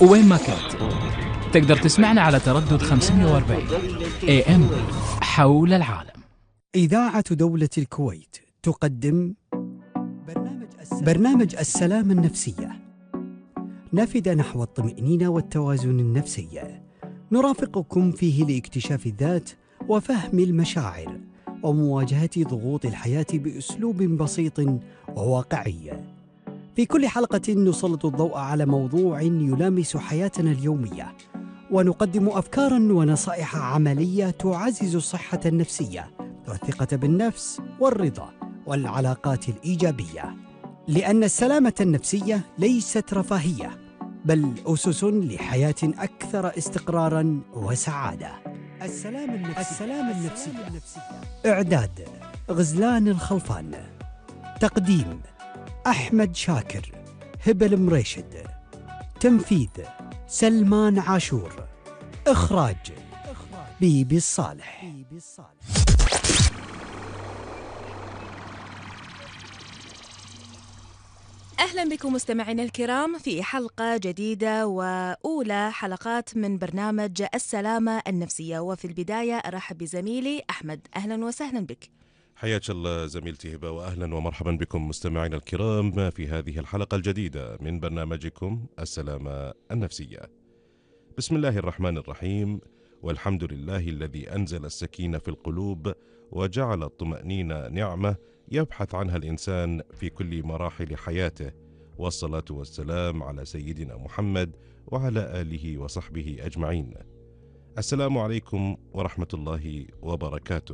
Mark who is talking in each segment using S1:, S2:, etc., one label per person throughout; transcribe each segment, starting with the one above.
S1: وين ما كنت تقدر تسمعنا على تردد 540 AM حول العالم.
S2: إذاعة دولة الكويت تقدم برنامج السلامة النفسية، نافذة نحو الطمأنينة والتوازن النفسي. نرافقكم فيه لاكتشاف الذات وفهم المشاعر ومواجهة ضغوط الحياة بأسلوب بسيط وواقعي. في كل حلقة نسلط الضوء على موضوع يلامس حياتنا اليومية، ونقدم أفكاراً ونصائح عملية تعزز الصحة النفسية والثقة بالنفس والرضا والعلاقات الإيجابية. لأن السلامة النفسية ليست رفاهية، بل أسس لحياة أكثر استقراراً وسعادة. السلام النفسي. إعداد غزلان الخلفان. تقديم أحمد شاكر، هبل مريشد. تنفيذ سلمان عاشور. إخراج بيبي الصالح.
S3: أهلا بكم مستمعينا الكرام في حلقة جديدة وأولى حلقات من برنامج السلامة النفسية. وفي البداية أرحب بزميلي أحمد. أهلا وسهلا بك.
S4: حياك الله زميلتي هبة، وأهلا ومرحبا بكم مستمعينا الكرام في هذه الحلقة الجديدة من برنامجكم السلامة النفسية. بسم الله الرحمن الرحيم، والحمد لله الذي أنزل السكينة في القلوب وجعل الطمأنينة نعمة يبحث عنها الإنسان في كل مراحل حياته، والصلاة والسلام على سيدنا محمد وعلى آله وصحبه أجمعين. السلام عليكم ورحمة الله وبركاته.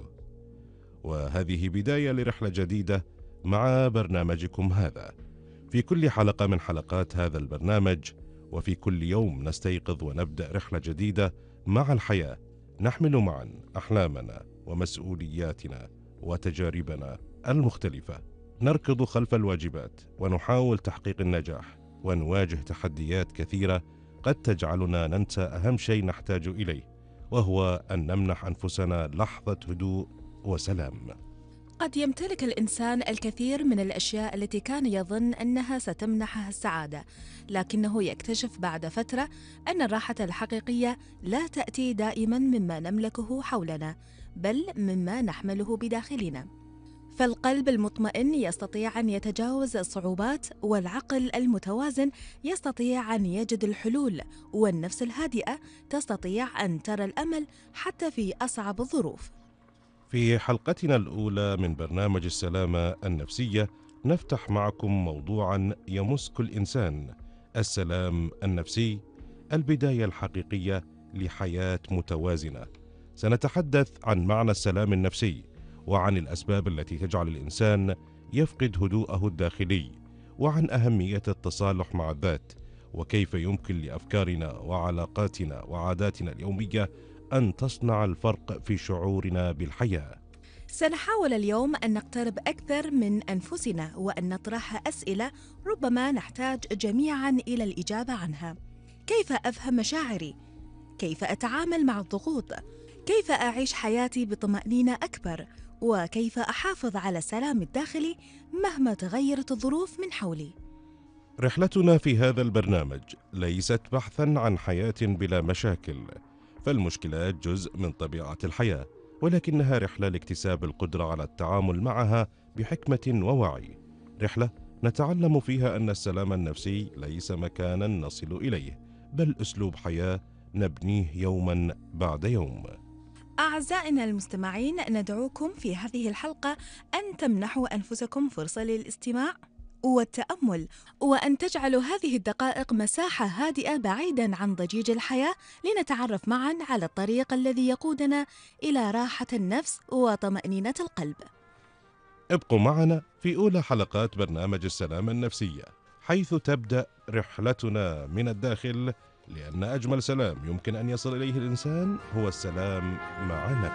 S4: وهذه بداية لرحلة جديدة مع برنامجكم هذا. في كل حلقة من حلقات هذا البرنامج وفي كل يوم نستيقظ ونبدأ رحلة جديدة مع الحياة، نحمل معا أحلامنا ومسؤولياتنا وتجاربنا المختلفة، نركض خلف الواجبات ونحاول تحقيق النجاح، ونواجه تحديات كثيرة قد تجعلنا ننسى أهم شيء نحتاج إليه، وهو أن نمنح أنفسنا لحظة هدوء وسلام.
S3: قد يمتلك الإنسان الكثير من الأشياء التي كان يظن أنها ستمنحه السعادة، لكنه يكتشف بعد فترة أن الراحة الحقيقية لا تأتي دائما مما نملكه حولنا، بل مما نحمله بداخلنا. فالقلب المطمئن يستطيع أن يتجاوز الصعوبات، والعقل المتوازن يستطيع أن يجد الحلول، والنفس الهادئة تستطيع أن ترى الأمل حتى في أصعب الظروف.
S4: في حلقتنا الأولى من برنامج السلامة النفسية نفتح معكم موضوعا يمس كل إنسان: السلام النفسي، البداية الحقيقية لحياة متوازنة. سنتحدث عن معنى السلام النفسي، وعن الأسباب التي تجعل الإنسان يفقد هدوءه الداخلي، وعن أهمية التصالح مع الذات، وكيف يمكن لأفكارنا وعلاقاتنا وعاداتنا اليومية أن تصنع الفرق في شعورنا بالحياة.
S3: سنحاول اليوم أن نقترب أكثر من أنفسنا، وأن نطرح أسئلة ربما نحتاج جميعاً إلى الإجابة عنها. كيف أفهم مشاعري؟ كيف أتعامل مع الضغوط؟ كيف أعيش حياتي بطمأنينة أكبر؟ وكيف أحافظ على السلام الداخلي مهما تغيرت الظروف من حولي؟
S4: رحلتنا في هذا البرنامج ليست بحثاً عن حياة بلا مشاكل، فالمشكلات جزء من طبيعة الحياة، ولكنها رحلة لاكتساب القدرة على التعامل معها بحكمة ووعي. رحلة نتعلم فيها أن السلام النفسي ليس مكاناً نصل إليه، بل أسلوب حياة نبنيه يوماً بعد يوم.
S3: أعزائنا المستمعين، ندعوكم في هذه الحلقة أن تمنحوا أنفسكم فرصة للاستماع والتأمل، وأن تجعلوا هذه الدقائق مساحة هادئة بعيداً عن ضجيج الحياة، لنتعرف معاً على الطريق الذي يقودنا إلى راحة النفس وطمأنينة القلب.
S4: ابقوا معنا في أولى حلقات برنامج السلامة النفسية، حيث تبدأ رحلتنا من الداخل، لأن أجمل سلام يمكن أن يصل إليه الإنسان هو السلام مع نفسه.